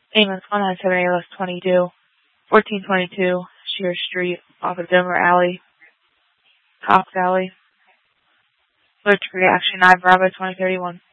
Amos 197 ALS 22, 1422 Shear Street, off of Denver Alley, Cox Alley. Allergic reaction 9 Bravo 2031.